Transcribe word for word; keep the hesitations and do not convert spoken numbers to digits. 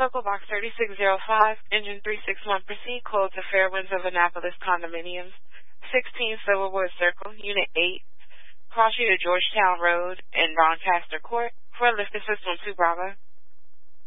Local Box thirty-six oh five, Engine three six one, proceed code to Fairwinds of Annapolis Condominiums, sixteen Silverwood Circle, Unit eight, cross you to Georgetown Road and Doncaster Court for a lift assist on two Bravo.